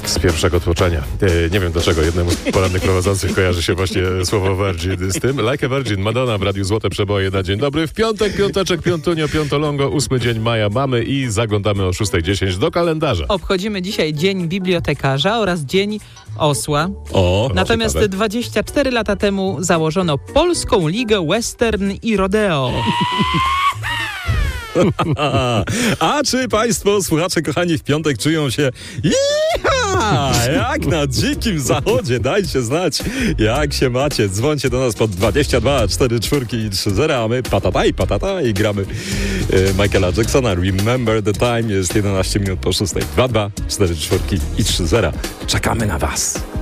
Z pierwszego tłoczenia. Nie wiem dlaczego jednemu z porannych prowadzących kojarzy się właśnie słowo Virgin z tym. Like a Virgin, Madonna w Radiu Złote Przeboje na dzień dobry. W piątek, piąteczek, piątunio, piątolongo, 8 dzień maja mamy i zaglądamy o 6:10 do kalendarza. Obchodzimy dzisiaj Dzień Bibliotekarza oraz Dzień Osła. Natomiast ciekawe. 24 lata temu założono Polską Ligę Western i Rodeo. A czy państwo, słuchacze kochani, w piątek czują się jak na dzikim zachodzie? Dajcie znać, jak się macie. Dzwońcie do nas pod 22 44 i 30, a my patata i gramy Michaela Jacksona. Remember the time, jest 11 minut po 6. 22 44 i 30. Czekamy na was.